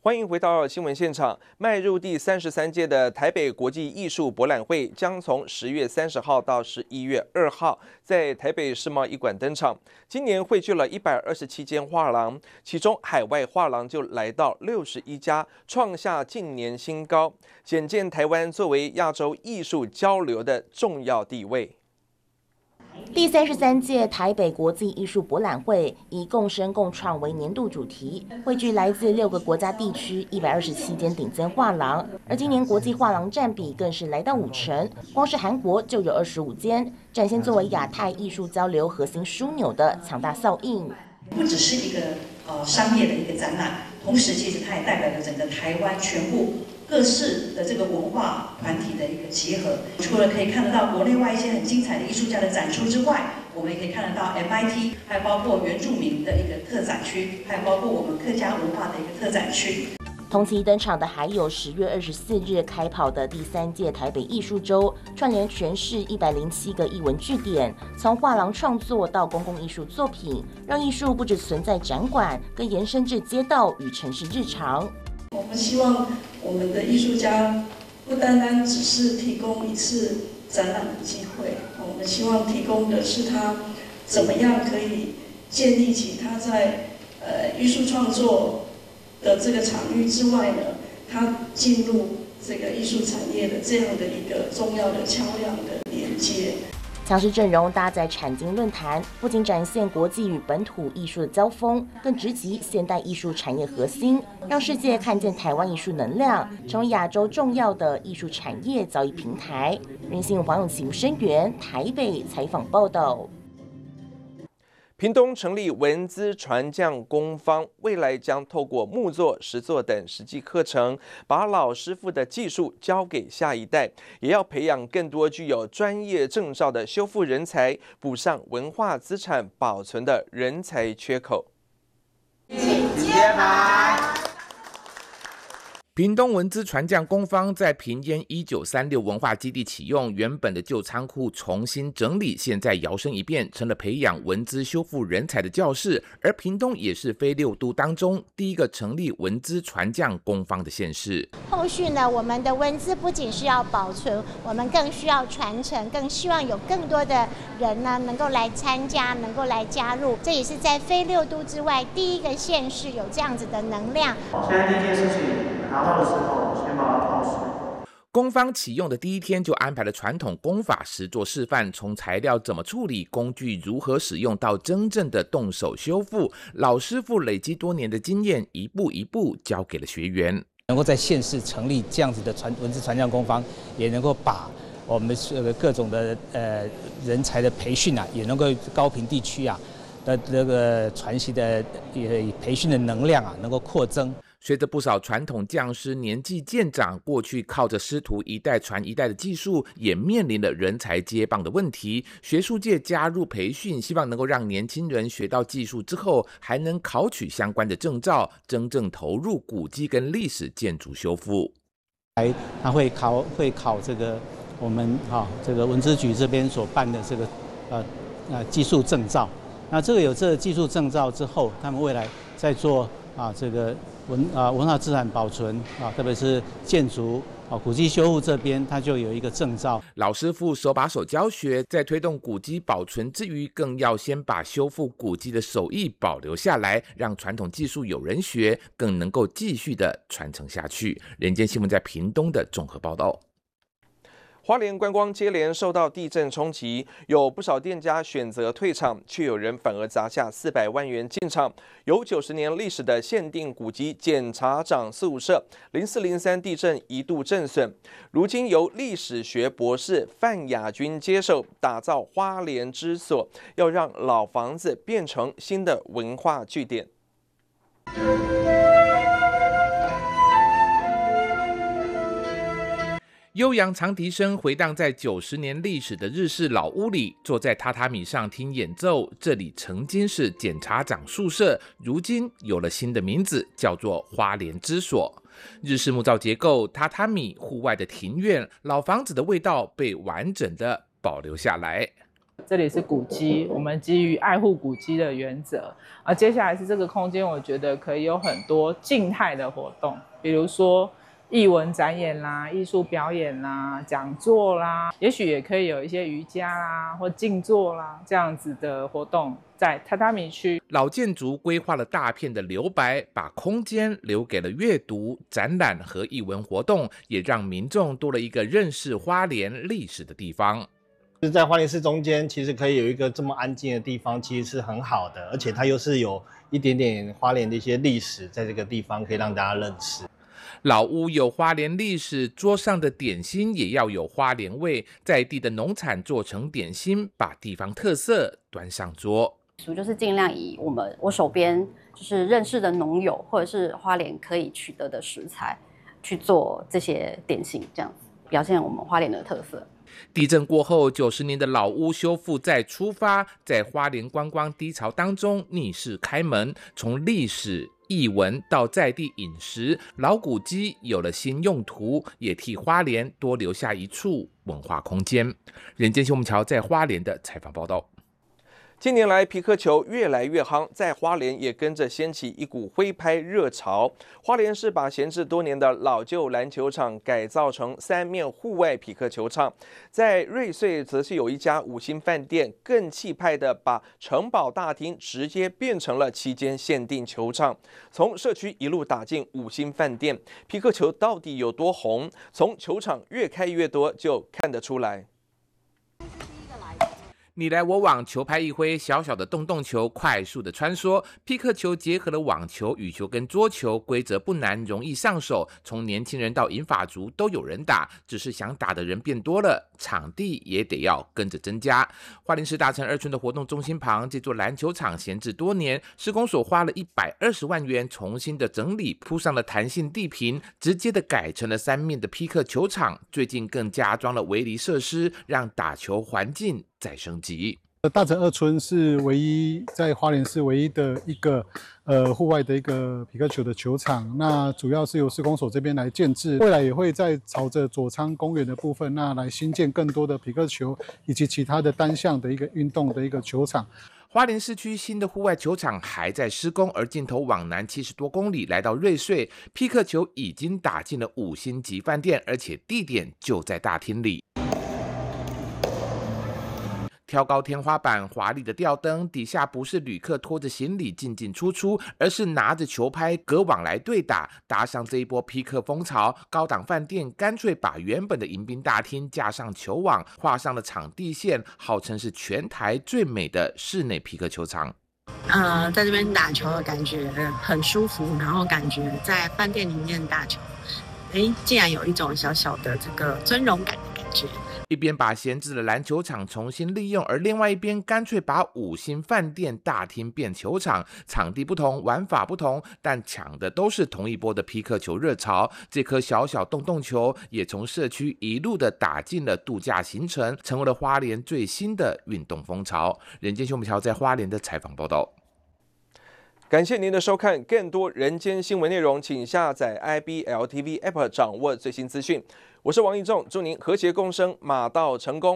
欢迎回到新闻现场。迈入第33届的台北国际艺术博览会将从10月30号到11月2号在台北世贸一馆登场。今年汇聚了127间画廊，其中海外画廊就来到61家，创下近年新高，显见台湾作为亚洲艺术交流的重要地位。 第33届台北国际艺术博览会以共生共创为年度主题，汇聚来自6个国家地区127间顶尖画廊，而今年国际画廊占比更是来到50%，光是韩国就有25间，展现作为亚太艺术交流核心枢纽的强大效应。 不只是一个商业的一个展览，同时其实它也代表了整个台湾全部各式的这个文化团体的一个结合。除了可以看得到国内外一些很精彩的艺术家的展出之外，我们也可以看得到 MIT， 还有包括原住民的一个特展区，还有包括我们客家文化的一个特展区。 同期登场的还有10月24日开跑的第3届台北艺术周，串联全市107个艺文据点，从画廊创作到公共艺术作品，让艺术不只存在展馆，更延伸至街道与城市日常。 我们希望我们的艺术家不单单只是提供一次展览的机会，我们希望提供的是他怎么样可以建立起他在艺术创作的这个场域之外呢，他进入这个艺术产业的这样的一个重要的桥梁的连接。 强势阵容搭载产经论坛，不仅展现国际与本土艺术的交锋，更直击现代艺术产业核心，让世界看见台湾艺术能量，成为亚洲重要的艺术产业交易平台。人性黄永琪、声援台北采访报道。 屏东成立文资传匠工坊，未来将透过木作、石作等实际课程，把老师傅的技术交给下一代，也要培养更多具有专业证照的修复人才，补上文化资产保存的人才缺口。 请揭牌。屏东文资传匠工坊在屏烟1936文化基地启用，原本的旧仓库重新整理，现在摇身一变成了培养文资修复人才的教室。而屏东也是非6都当中第一个成立文资传匠工坊的县市。 后续呢，我们的文资不仅是要保存，我们更需要传承，更希望有更多的人呢能够来参加，能够来加入。这也是在非6都之外第一个县市有这样子的能量。 现在第一件事情拿到的时候，先把它泡水。 工坊启用的第一天就安排了传统工法实作示范，从材料怎么处理、工具如何使用到真正的动手修复，老师傅累积多年的经验，一步一步教给了学员。 能够在县市成立这样子的文资传匠工坊，也能够把我们各种的人才的培训啊，也能够高屏地区啊的这个传习的培训的能量啊，能够扩增。 随着不少传统匠师年纪渐长，过去靠着师徒一代传一代的技术，也面临了人才接棒的问题。学术界加入培训，希望能够让年轻人学到技术之后，还能考取相关的证照，真正投入古迹跟历史建筑修复。 他会考这个我们这个文资局这边所办的这个技术证照。那这个有这个技术证照之后，他们未来在做这个文化资产保存特别是建筑古迹修复这边，它就有一个证照。 老师傅手把手教学，在推动古迹保存之余，更要先把修复古迹的手艺保留下来，让传统技术有人学，更能够继续的传承下去。人间新闻在屏东的综合报道。 花莲观光接连受到地震冲击，有不少店家选择退场，却有人反而砸下400万元进场。有90年历史的限定古迹检察长宿舍，0403地震一度震损，如今由历史学博士范雅君接手，打造花莲之所，要让老房子变成新的文化据点。 悠扬长笛声回荡在90年历史的日式老屋里，坐在榻榻米上听演奏。这里曾经是检察长宿舍，如今有了新的名字，叫做花莲之所。日式木造结构，榻榻米，户外的庭院，老房子的味道被完整的保留下来。 这里是古迹，我们基于爱护古迹的原则。接下来是这个空间，我觉得可以有很多静态的活动，比如说艺文展演啦、艺术表演啦、讲座啦，也许也可以有一些瑜伽啦或静坐啦这样子的活动在榻榻米区。 老建筑规划了大片的留白，把空间留给了阅读、展览和艺文活动，也让民众多了一个认识花莲历史的地方。 在花莲市中间，其实可以有一个这么安静的地方，其实是很好的，而且它又是有一点点花莲的一些历史，在这个地方可以让大家认识。 老屋有花莲历史，桌上的点心也要有花莲味，在地的农产做成点心，把地方特色端上桌。 就是尽量以我手边就是认识的农友或者是花莲可以取得的食材去做这些点心，这样子表现我们花莲的特色。 地震过后，90年的老屋修复再出发，在花莲观光低潮当中逆势开门，从历史艺文到在地饮食，老古迹有了新用途，也替花莲多留下一处文化空间。人间新闻桥在花莲的采访报道。 近年来，皮克球越来越夯，在花莲也跟着掀起一股挥拍热潮。花莲市把闲置多年的老旧篮球场改造成3面户外皮克球场，在瑞穗则是有一家5星饭店，更气派的把城堡大厅直接变成了期间限定球场，从社区一路打进5星饭店。皮克球到底有多红？从球场越开越多就看得出来。 你来我往，球拍一挥，小小的洞洞球快速的穿梭。皮克球结合了网球、羽球跟桌球，规则不难，容易上手。从年轻人到银发族都有人打，只是想打的人变多了，场地也得要跟着增加。花莲市大城2村的活动中心旁，这座篮球场闲置多年，施工所花了120万元重新的整理，铺上了弹性地坪，直接的改成了3面的皮克球场。最近更加装了围篱设施，让打球环境再升级。 大城2村是唯一在花莲市唯一的一个户外的一个皮克球的球场，那主要是由施工所这边来建制，未来也会在朝着左昌公园的部分，那来新建更多的皮克球以及其他的单项的一个运动的一个球场。 花莲市区新的户外球场还在施工，而镜头往南70多公里来到瑞穗，皮克球已经打进了5星级饭店，而且地点就在大厅里。挑高天花板，华丽的吊灯，底下不是旅客拖着行李进进出出，而是拿着球拍隔网来对打。搭上这一波皮克风潮，高档饭店干脆把原本的迎宾大厅架上球网，画上了场地线，号称是全台最美的室内皮克球场。 在这边打球的感觉很舒服，然后感觉在饭店里面打球，竟然有一种小小的这个尊荣感的感觉。 一边把闲置的篮球场重新利用，而另外一边干脆把5星饭店大厅变球场，场地不同，玩法不同，但抢的都是同一波的皮克球热潮。这颗小小洞洞球也从社区一路的打进了度假行程，成为了花莲最新的运动风潮。人间新闻桥在花莲的采访报道。 感谢您的收看，更多人间新闻内容，请下载 IBL TV App 掌握最新资讯。我是王义仲，祝您和谐共生，马到成功。